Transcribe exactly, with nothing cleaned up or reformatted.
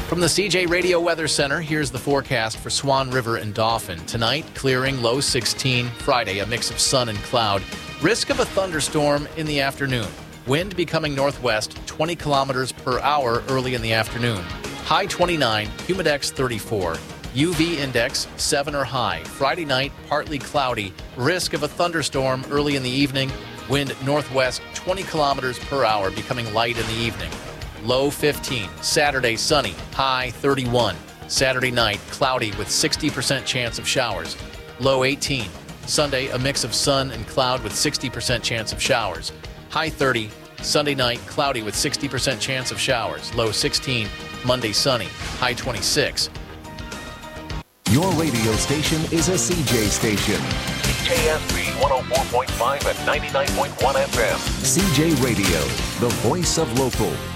From the C J Radio Weather Center, here's the forecast for Swan River and Dauphin. Tonight, clearing, low sixteen. Friday, a mix of sun and cloud. Risk of a thunderstorm in the afternoon. Wind becoming northwest, twenty kilometers per hour early in the afternoon. High twenty-nine, humidex thirty-four. U V index seven or high. Friday night, partly cloudy. Risk of a thunderstorm early in the evening. Wind northwest, twenty kilometers per hour, becoming light in the evening. Low fifteen. Saturday, sunny. High thirty-one. Saturday night, cloudy with sixty percent chance of showers. Low eighteen. Sunday, a mix of sun and cloud with sixty percent chance of showers. High thirty. Sunday night, cloudy with sixty percent chance of showers. Low sixteen. Monday, sunny. High twenty-six. Your radio station is a C J station. C J S B one oh four point five and ninety-nine point one F M. C J Radio, the voice of local.